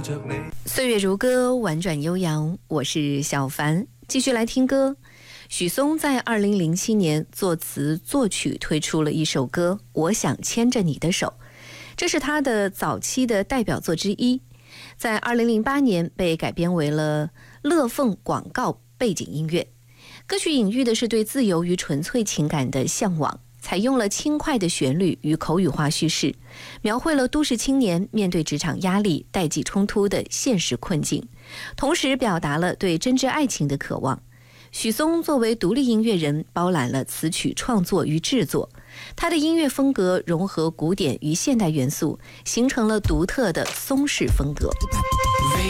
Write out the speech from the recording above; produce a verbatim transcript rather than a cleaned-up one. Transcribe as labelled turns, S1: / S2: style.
S1: 岁月如歌，婉转悠扬，我是小凡，继续来听歌。许嵩在二零零七年作词作曲推出了一首歌《我想牵着你的手》，这是他的早期的代表作之一，在二零零八年被改编为了乐凤广告背景音乐。歌曲隐喻的是对自由与纯粹情感的向往，采用了轻快的旋律与口语化叙事，描绘了都市青年面对职场压力、代际冲突的现实困境，同时表达了对真挚爱情的渴望。许嵩作为独立音乐人，包揽了词曲创作与制作，他的音乐风格融合古典与现代元素，形成了独特的松式风格。